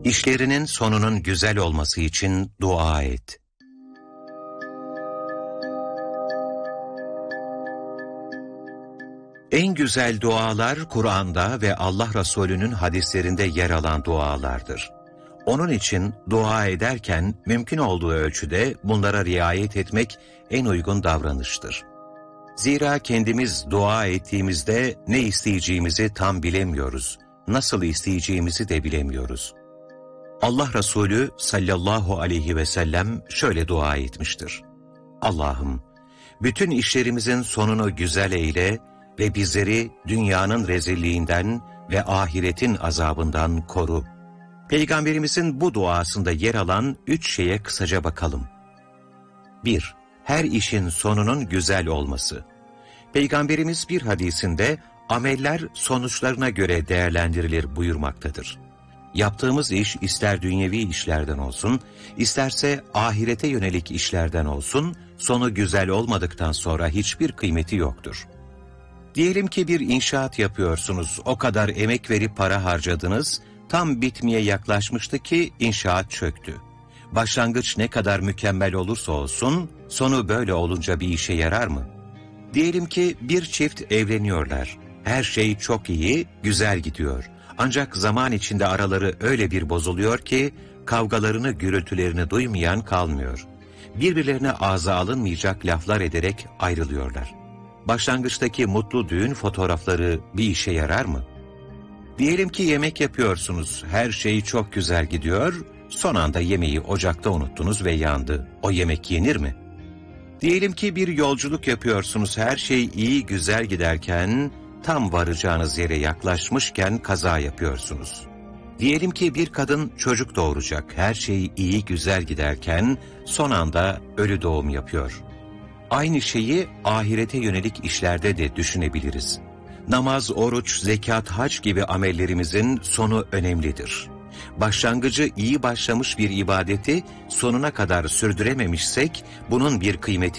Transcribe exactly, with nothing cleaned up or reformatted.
İşlerinin sonunun güzel olması için dua et. En güzel dualar Kur'an'da ve Allah Resulü'nün hadislerinde yer alan dualardır. Onun için dua ederken mümkün olduğu ölçüde bunlara riayet etmek en uygun davranıştır. Zira kendimiz dua ettiğimizde ne isteyeceğimizi tam bilemiyoruz, nasıl isteyeceğimizi de bilemiyoruz. Allah Resulü sallallahu aleyhi ve sellem şöyle dua etmiştir: Allah'ım, bütün işlerimizin sonunu güzel eyle ve bizleri dünyanın rezilliğinden ve ahiretin azabından koru. Peygamberimizin bu duasında yer alan üç şeye kısaca bakalım. bir Her işin sonunun güzel olması. Peygamberimiz bir hadisinde ameller sonuçlarına göre değerlendirilir buyurmaktadır. Yaptığımız iş ister dünyevi işlerden olsun, isterse ahirete yönelik işlerden olsun, sonu güzel olmadıktan sonra hiçbir kıymeti yoktur. Diyelim ki bir inşaat yapıyorsunuz, o kadar emek verip para harcadınız, tam bitmeye yaklaşmıştı ki inşaat çöktü. Başlangıç ne kadar mükemmel olursa olsun, sonu böyle olunca bir işe yarar mı? Diyelim ki bir çift evleniyorlar. Her şey çok iyi, güzel gidiyor. Ancak zaman içinde araları öyle bir bozuluyor ki, kavgalarını, gürültülerini duymayan kalmıyor. Birbirlerine ağza alınmayacak laflar ederek ayrılıyorlar. Başlangıçtaki mutlu düğün fotoğrafları bir işe yarar mı? Diyelim ki yemek yapıyorsunuz, her şey çok güzel gidiyor, son anda yemeği ocakta unuttunuz ve yandı. O yemek yenir mi? Diyelim ki bir yolculuk yapıyorsunuz, her şey iyi güzel giderken, tam varacağınız yere yaklaşmışken kaza yapıyorsunuz. Diyelim ki bir kadın çocuk doğuracak, her şey iyi güzel giderken, son anda ölü doğum yapıyor. Aynı şeyi ahirete yönelik işlerde de düşünebiliriz. Namaz, oruç, zekat, hac gibi amellerimizin sonu önemlidir. Başlangıcı iyi başlamış bir ibadeti sonuna kadar sürdürememişsek bunun bir kıymeti